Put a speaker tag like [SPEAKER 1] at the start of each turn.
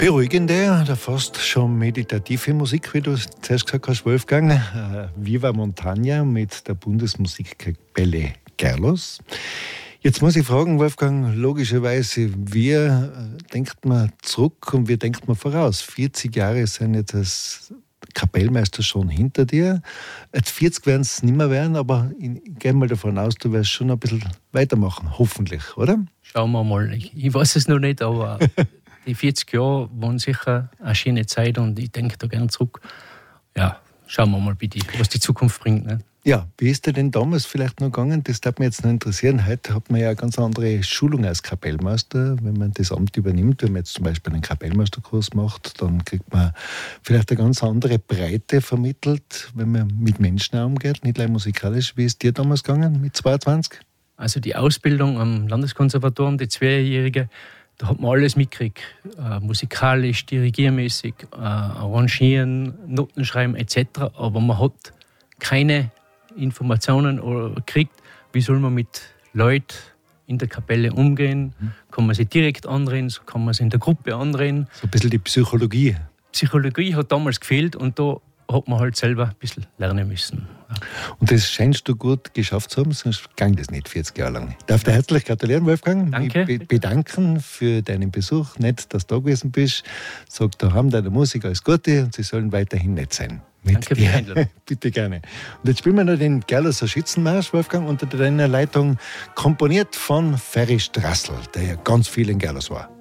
[SPEAKER 1] Beruhigende oder fast schon meditative Musik, wie du zuerst gesagt hast, Wolfgang. Viva Montagna mit der Bundesmusikkapelle Gerlos. Jetzt muss ich fragen, Wolfgang, logischerweise, wie denkt man zurück und wie denkt man voraus? 40 Jahre sind jetzt als Kapellmeister schon hinter dir. Jetzt 40 werden es nicht mehr werden, aber ich gehe mal davon aus, du wirst schon ein bisschen weitermachen, hoffentlich, oder?
[SPEAKER 2] Schauen wir mal. Ich weiß es noch nicht, aber die 40 Jahre waren sicher eine schöne Zeit und ich denke da gerne zurück. Ja, schauen wir mal bitte, was die Zukunft bringt. Ne?
[SPEAKER 1] Ja, wie ist dir denn damals vielleicht noch gegangen? Das darf mich jetzt noch interessieren. Heute hat man ja eine ganz andere Schulung als Kapellmeister. Wenn man das Amt übernimmt, wenn man jetzt zum Beispiel einen Kapellmeisterkurs macht, dann kriegt man vielleicht eine ganz andere Breite vermittelt, wenn man mit Menschen auch umgeht, nicht nur musikalisch. Wie ist dir damals gegangen mit 22?
[SPEAKER 2] Also die Ausbildung am Landeskonservatorium, die 2-jährige, da hat man alles mitgekriegt. Musikalisch, dirigiermäßig, arrangieren, Noten schreiben etc. Aber man hat keine Informationen gekriegt, wie soll man mit Leuten in der Kapelle umgehen. Kann man sie direkt anreden, kann man sie in der Gruppe anreden.
[SPEAKER 1] So ein bisschen die Psychologie.
[SPEAKER 2] Psychologie hat damals gefehlt und da hat man halt selber ein bisschen lernen müssen.
[SPEAKER 1] Und das scheinst du gut geschafft zu haben, sonst ging das nicht 40 Jahre lang. Ich darf dir herzlich gratulieren, Wolfgang.
[SPEAKER 2] Danke.
[SPEAKER 1] Ich bedanken für deinen Besuch. Nett, dass du da gewesen bist. Sag daheim deiner Musik alles Gute und sie sollen weiterhin nett sein.
[SPEAKER 2] Danke für die Einladung.
[SPEAKER 1] Bitte gerne. Und jetzt spielen wir noch den Gerloser Schützenmarsch, Wolfgang, unter deiner Leitung, komponiert von Ferry Strassl, der ja ganz viel in Gerlos war.